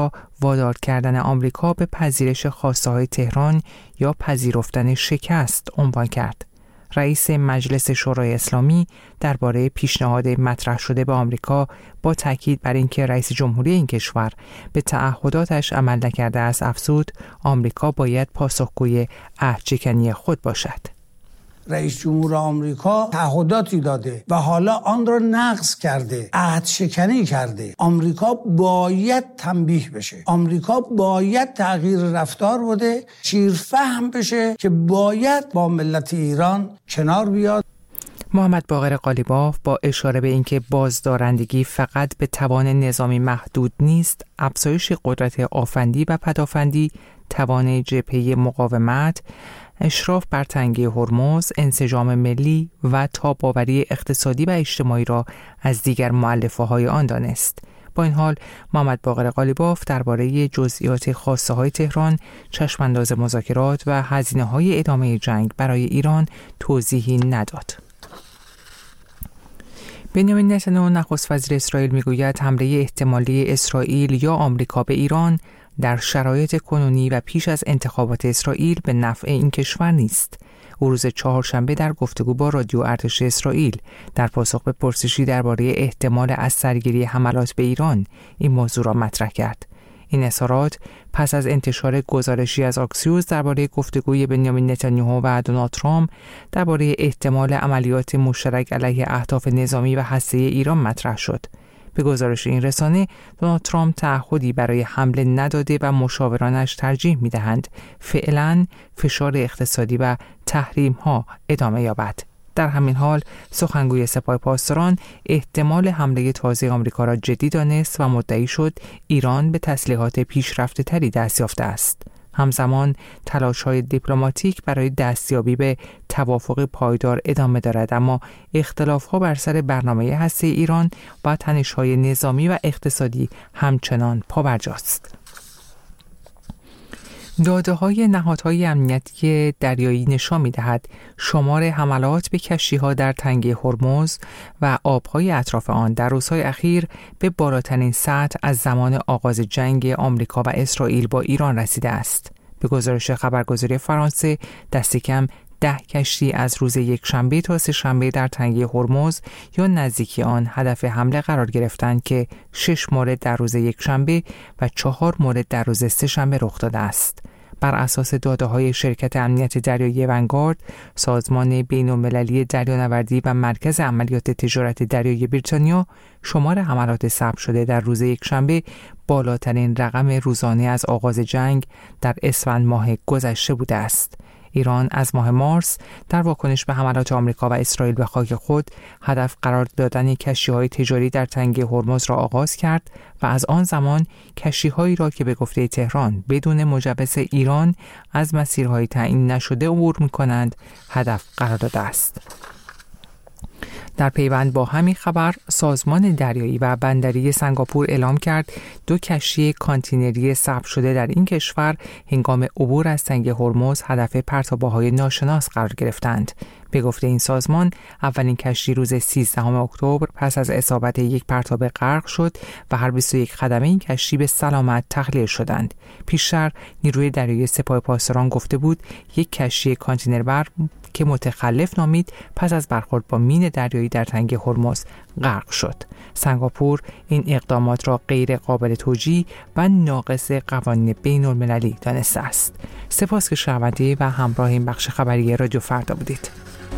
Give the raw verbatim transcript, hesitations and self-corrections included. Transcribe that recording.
را وادار کردن آمریکا به پذیرش خواسته‌های تهران یا پذیرفتن شکست عنوان کرد. رئیس مجلس شورای اسلامی درباره پیشنهاد مطرح شده به آمریکا با تاکید بر اینکه رئیس جمهوری این کشور به تعهداتش عمل نکرده است افزود آمریکا باید پاسخگوی عهدشکنی خود باشد. رئیس جمهور آمریکا تعهداتی داده و حالا آن را نقض کرده، عهد شکنی کرده. آمریکا باید تنبیه بشه، آمریکا باید تغییر رفتار بده، شیرفهم بشه که باید با ملت ایران کنار بیاد. محمد باقر قالیباف با اشاره به اینکه بازدارندگی فقط به توان نظامی محدود نیست، افزایش قدرت آفندی و پدافندی، توان جبهه مقاومت، اشراف بر تنگه هرمز، انسجام ملی و تاب‌آوری اقتصادی و اجتماعی را از دیگر مؤلفه‌های آن دانست. با این حال محمد باقر قالیباف درباره جزئیات خاصه‌های تهران، چشمانداز مذاکرات و هزینه‌های ادامه جنگ برای ایران توضیحی نداد. بنیامین نتانیاهو نخست وزیر اسرائیل میگوید حمله احتمالی اسرائیل یا آمریکا به ایران در شرایط کنونی و پیش از انتخابات اسرائیل به نفع این کشور نیست. او روز چهارشنبه در گفتگو با رادیو ارتش اسرائیل در پاسخ به پرسشی درباره احتمال از سرگیری حملات به ایران این موضوع را مطرح کرد. این اظهارات پس از انتشار گزارشی از آکسیوس درباره گفتگوی بنیامین نتانیاهو و دونالد ترامپ درباره احتمال عملیات مشترک علیه اهداف نظامی و هسته‌ای ایران مطرح شد. به گزارش این رسانه، دونالد ترامپ تعهدی برای حمله نداده و مشاورانش ترجیح می‌دهند فعلاً فشار اقتصادی و تحریم‌ها ادامه یابد. در همین حال سخنگوی سپاه پاسداران احتمال حمله تازه آمریکا را جدی دانست و مدعی شد ایران به تسلیحات پیشرفته‌تری دست یافته است. همزمان تلاش‌های دیپلماتیک برای دستیابی به توافق پایدار ادامه دارد، اما اختلاف‌ها بر سر برنامه هسته ایران و تنش‌های نظامی و اقتصادی همچنان پابرجاست. داده‌های نهادهای امنیتی دریایی نشان می‌دهد شمار حملات به کشتی‌ها در تنگه هرمز و آب‌های اطراف آن در روزهای اخیر به بالاترین سطح از زمان آغاز جنگ آمریکا و اسرائیل با ایران رسیده است. به گزارش خبرگزاری فرانسه، دست کم ده کشتی از روز یک شنبه تا سه شنبه در تنگه هرمز یا نزدیکی آن هدف حمله قرار گرفتند که شش مورد در روز یک شنبه و چهار مورد در روز سه شنبه رخ داده است. بر اساس داده‌های شرکت امنیت دریایی ونگارد، سازمان بین‌المللی دریانوردی و مرکز عملیات تجارت دریایی بریتانیا، شمار حملات ثبت شده در روز یکشنبه بالاترین رقم روزانه از آغاز جنگ در اسفند ماه گذشته بوده است. ایران از ماه مارس در واکنش به حملات آمریکا و اسرائیل به خاک خود هدف قرار دادن کشتی‌های تجاری در تنگه هرمز را آغاز کرد و از آن زمان کشتی‌هایی را که به گفته تهران بدون مجوز ایران از مسیرهای تعیین نشده عبور می‌کنند هدف قرار داده است. در پیوند با همین خبر، سازمان دریایی و بندری سنگاپور اعلام کرد دو کشتی کانتینری ثبت شده در این کشور هنگام عبور از تنگه هرمز هدف پرتابه‌های ناشناس قرار گرفتند. به گفته این سازمان، اولین کشتی روز سیزدهم اکتبر پس از اصابت یک پرتاب غرق شد و هر بیست و یک خدمه این کشتی به سلامت تخلیه شدند. پیشتر نیروی دریایی سپاه پاسداران گفته بود یک کشتی کانتینربر که متخلف نامید پس از برخورد با مین دریایی در تنگه هرمز غرق شد. سنگاپور این اقدامات را غیر قابل توجیه و ناقض قوانین بین المللی دانسته است. سپاس که شنونده و همراه این بخش خبری رادیو فردا بودید.